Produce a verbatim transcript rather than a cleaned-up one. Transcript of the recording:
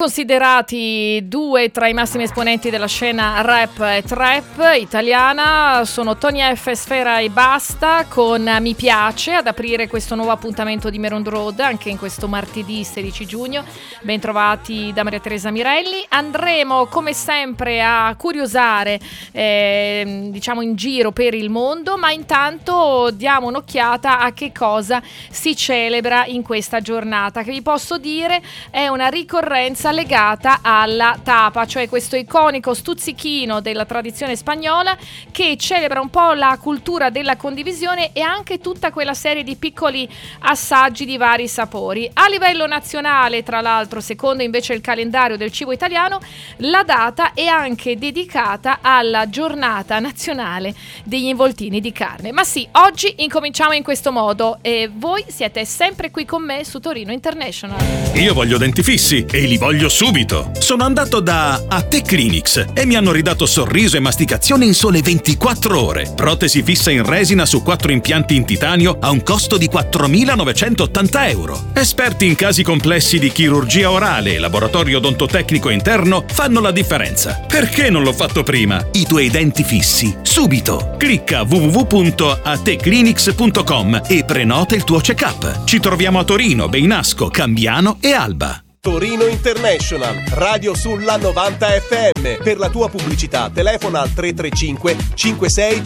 considerati due tra i massimi esponenti della scena rap e trap italiana. Sono Tony F, Sfera e Basta con Mi Piace ad aprire questo nuovo appuntamento di Maroon Road anche in questo martedì sedici giugno. Ben trovati da Maria Teresa Mirelli. Andremo come sempre a curiosare eh, diciamo in giro per il mondo, ma intanto diamo un'occhiata a che cosa si celebra in questa giornata, che vi posso dire è una ricorrenza legata alla tapa, cioè questo iconico stuzzichino della tradizione spagnola che celebra un po' la cultura della condivisione e anche tutta quella serie di piccoli assaggi di vari sapori. A livello nazionale, tra l'altro, secondo invece il calendario del cibo italiano, la data è anche dedicata alla giornata nazionale degli involtini di carne. Ma sì, oggi incominciamo in questo modo e voi siete sempre qui con me su Torino International. Io voglio denti fissi e li voglio subito. Sono andato da A Te Clinics e mi hanno ridato sorriso e masticazione in sole ventiquattro ore. Protesi fissa in resina su quattro impianti in titanio a un costo di quattromilanovecentottanta euro. Esperti in casi complessi di chirurgia orale e laboratorio odontotecnico interno fanno la differenza. Perché non l'ho fatto prima? I tuoi denti fissi subito. Clicca w w w punto a te clinics punto com e prenota il tuo check-up. Ci troviamo a Torino, Beinasco, Cambiano e Alba. Torino International, radio sulla novanta effe emme. Per la tua pubblicità telefona al tre tre cinque cinque sei